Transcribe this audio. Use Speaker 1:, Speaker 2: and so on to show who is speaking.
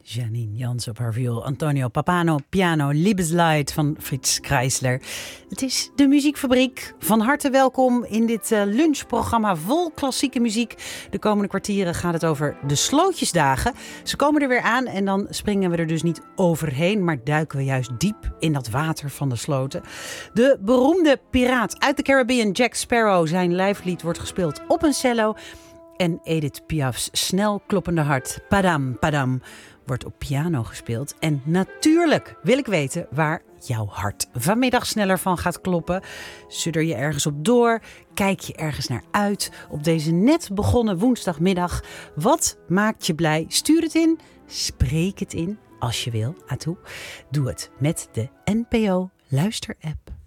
Speaker 1: Janine Jansen op haar viool, Antonio Pappano piano, Liebesleid van Frits Kreisler. Het is de Muziekfabriek. Van harte welkom in dit lunchprogramma vol klassieke muziek. De komende kwartieren gaat het over de Slootjesdagen. Ze komen er weer aan en dan springen we er dus niet overheen, maar duiken we juist diep in dat water van de sloten. De beroemde piraat uit de Caribbean, Jack Sparrow, zijn lijflied wordt gespeeld op een cello. En Edith Piaf's snel kloppende hart, Padam Padam, wordt op piano gespeeld. En natuurlijk wil ik weten waar jouw hart vanmiddag sneller van gaat kloppen. Sudder je ergens op door? Kijk je ergens naar uit op deze net begonnen woensdagmiddag? Wat maakt je blij? Stuur het in, spreek het in als je wil. Atoe, doe het met de NPO Luister-app.